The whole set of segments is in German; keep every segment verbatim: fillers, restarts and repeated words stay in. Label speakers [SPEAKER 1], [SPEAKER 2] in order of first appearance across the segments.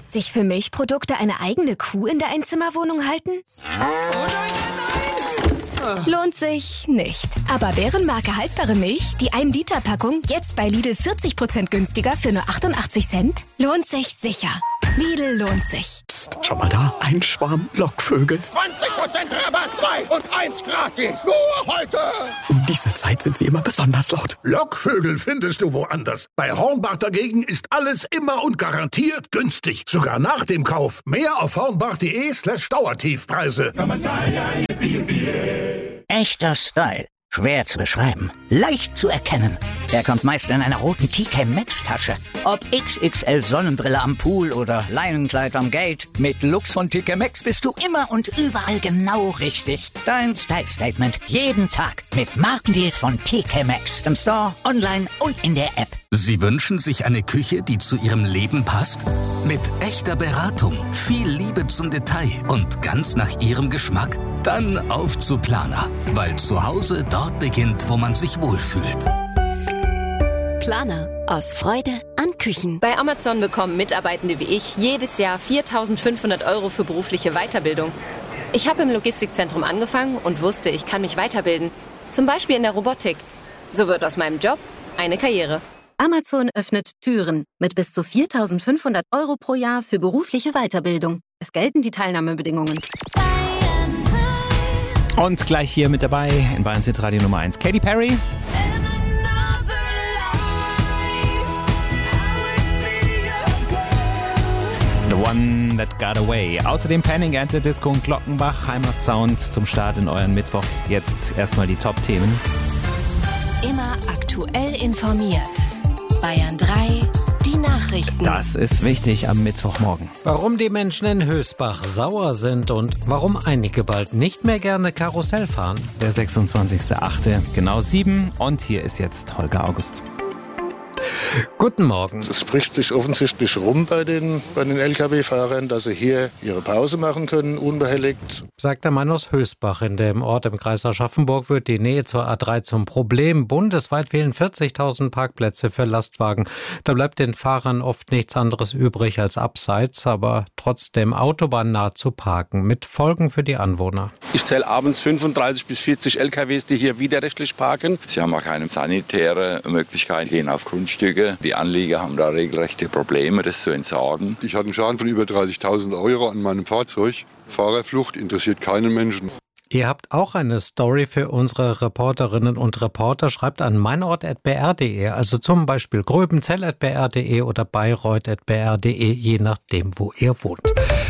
[SPEAKER 1] Sich für Milchprodukte eine eigene Kuh in der Einzimmerwohnung halten? Lohnt sich nicht. Aber Bärenmarke haltbare Milch, die ein Liter Packung, jetzt bei Lidl vierzig Prozent günstiger für nur achtundachtzig Cent? Lohnt sich sicher. Lidl lohnt sich.
[SPEAKER 2] Psst, schau mal da, ein Schwarm Lockvögel.
[SPEAKER 3] zwanzig Prozent Rabatt, zwei und eins gratis. Nur heute.
[SPEAKER 2] Um diese Zeit sind sie immer besonders laut.
[SPEAKER 4] Lockvögel findest du woanders. Bei Hornbach dagegen ist alles immer und garantiert günstig. Sogar nach dem Kauf. Mehr auf hornbach.de slash Dauertiefpreise.
[SPEAKER 5] Echter Style. Schwer zu beschreiben. Leicht zu erkennen. Er kommt meist in einer roten T K Maxx Tasche. Ob X X L Sonnenbrille am Pool oder Leinenkleid am Gate. Mit Lux von T K Maxx bist du immer und überall genau richtig. Dein Style Statement. Jeden Tag. Mit Markendeals von T K Maxx. Im Store, online und in der App.
[SPEAKER 6] Sie wünschen sich eine Küche, die zu Ihrem Leben passt? Mit echter Beratung, viel Liebe zum Detail und ganz nach Ihrem Geschmack? Dann auf zu Planer, weil zu Hause dort beginnt, wo man sich wohlfühlt.
[SPEAKER 7] Planer. Aus Freude an Küchen.
[SPEAKER 8] Bei Amazon bekommen Mitarbeitende wie ich jedes Jahr viertausendfünfhundert Euro für berufliche Weiterbildung. Ich habe im Logistikzentrum angefangen und wusste, ich kann mich weiterbilden. Zum Beispiel in der Robotik. So wird aus meinem Job eine Karriere.
[SPEAKER 7] Amazon öffnet Türen mit bis zu viertausendfünfhundert Euro pro Jahr für berufliche Weiterbildung. Es gelten die Teilnahmebedingungen.
[SPEAKER 9] Und gleich hier mit dabei in Bayern Hit Radio Nummer eins, Katy Perry. The One That Got Away. Außerdem Panic at the Disco und Glockenbach, Heimatsound zum Start in euren Mittwoch. Jetzt erstmal die Top-Themen.
[SPEAKER 7] Immer aktuell informiert. Bayern drei, die Nachrichten.
[SPEAKER 9] Das ist wichtig am Mittwochmorgen.
[SPEAKER 10] Warum die Menschen in Hösbach sauer sind und warum einige bald nicht mehr gerne Karussell fahren.
[SPEAKER 9] Der sechsundzwanzigster achte genau sieben und hier ist jetzt Holger August.
[SPEAKER 10] Guten Morgen.
[SPEAKER 11] Es spricht sich offensichtlich rum bei den, bei den L K W-Fahrern, dass sie hier ihre Pause machen können, unbehelligt.
[SPEAKER 10] Sagt der Mann aus Hösbach. In dem Ort im Kreis Aschaffenburg wird die Nähe zur A drei zum Problem. Bundesweit fehlen vierzigtausend Parkplätze für Lastwagen. Da bleibt den Fahrern oft nichts anderes übrig als abseits, aber trotzdem autobahnnah zu parken, mit Folgen für die Anwohner.
[SPEAKER 12] Ich zähle abends fünfunddreißig bis vierzig L K Ws, die hier widerrechtlich parken.
[SPEAKER 13] Sie haben auch keine sanitäre Möglichkeit, gehen auf Grundstücke. Die Anlieger haben da regelrechte Probleme, das zu entsorgen.
[SPEAKER 14] Ich hatte einen Schaden von über dreißigtausend Euro an meinem Fahrzeug. Fahrerflucht interessiert keinen Menschen.
[SPEAKER 10] Ihr habt auch eine Story für unsere Reporterinnen und Reporter. Schreibt an meinort at b r punkt d e, also zum Beispiel Gröbenzell at b r punkt d e oder Bayreuth at b r punkt d e, je nachdem, wo ihr wohnt.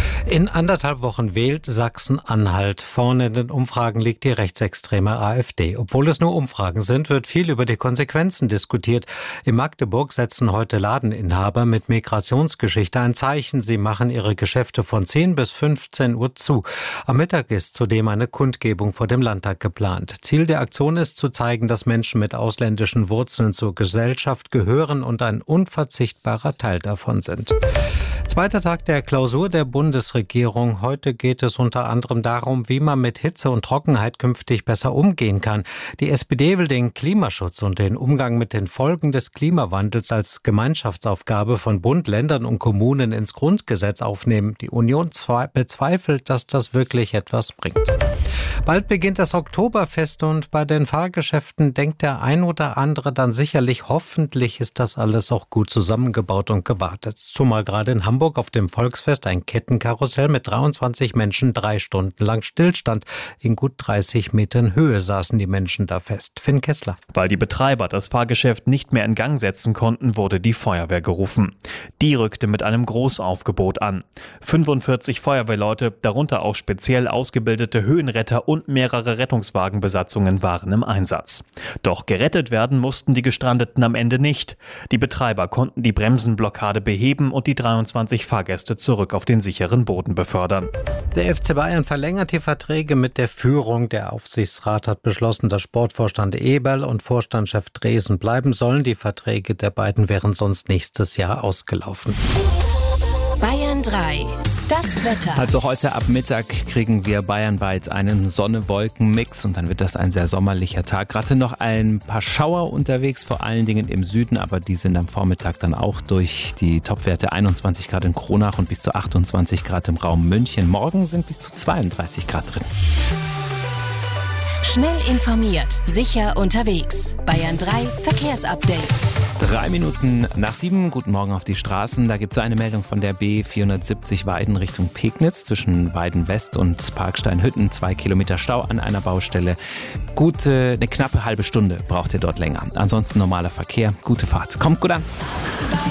[SPEAKER 10] In anderthalb Wochen wählt Sachsen-Anhalt. Vorne in den Umfragen liegt die rechtsextreme AfD. Obwohl es nur Umfragen sind, wird viel über die Konsequenzen diskutiert. In Magdeburg setzen heute Ladeninhaber mit Migrationsgeschichte ein Zeichen. Sie machen ihre Geschäfte von zehn bis fünfzehn Uhr zu. Am Mittag ist zudem eine Kundgebung vor dem Landtag geplant. Ziel der Aktion ist zu zeigen, dass Menschen mit ausländischen Wurzeln zur Gesellschaft gehören und ein unverzichtbarer Teil davon sind. Zweiter Tag der Klausur der Bundesregierung. Heute geht es unter anderem darum, wie man mit Hitze und Trockenheit künftig besser umgehen kann. Die S P D will den Klimaschutz und den Umgang mit den Folgen des Klimawandels als Gemeinschaftsaufgabe von Bund, Ländern und Kommunen ins Grundgesetz aufnehmen. Die Union bezweifelt, dass das wirklich etwas bringt. Bald beginnt das Oktoberfest und bei den Fahrgeschäften denkt der ein oder andere dann sicherlich, hoffentlich ist das alles auch gut zusammengebaut und gewartet. Zumal gerade in Hamburg auf dem Volksfest ein Kettenkarussell mit dreiundzwanzig Menschen drei Stunden lang stillstand. In gut dreißig Metern Höhe saßen die Menschen da fest. Finn Kessler.
[SPEAKER 15] Weil die Betreiber das Fahrgeschäft nicht mehr in Gang setzen konnten, wurde die Feuerwehr gerufen. Die rückte mit einem Großaufgebot an. fünfundvierzig Feuerwehrleute, darunter auch speziell ausgebildete Höhenretter und mehrere Rettungswagenbesatzungen waren im Einsatz. Doch gerettet werden mussten die Gestrandeten am Ende nicht. Die Betreiber konnten die Bremsenblockade beheben und die dreiundzwanzig Fahrgäste zurück auf den sicheren Boden befördern.
[SPEAKER 10] Der F C Bayern verlängert die Verträge mit der Führung. Der Aufsichtsrat hat beschlossen, dass Sportvorstand Eberl und Vorstandschef Dresen bleiben sollen. Die Verträge der beiden wären sonst nächstes Jahr ausgelaufen.
[SPEAKER 7] Bayern drei.
[SPEAKER 16] Das Wetter.
[SPEAKER 9] Also heute ab Mittag kriegen wir bayernweit einen Sonne-Wolken-Mix und dann wird das ein sehr sommerlicher Tag. Gerade noch ein paar Schauer unterwegs, vor allen Dingen im Süden, aber die sind am Vormittag dann auch durch. Die Topwerte einundzwanzig Grad in Kronach und bis zu achtundzwanzig Grad im Raum München. Morgen sind bis zu zweiunddreißig Grad drin.
[SPEAKER 16] Schnell informiert, sicher unterwegs. Bayern drei Verkehrsupdate.
[SPEAKER 9] Drei Minuten nach sieben, guten Morgen auf die Straßen. Da gibt es eine Meldung von der B vierhundertsiebzig Weiden Richtung Pegnitz. Zwischen Weiden West und Parksteinhütten zwei Kilometer Stau an einer Baustelle. Gute, eine knappe halbe Stunde braucht ihr dort länger. Ansonsten normaler Verkehr, gute Fahrt. Kommt gut an.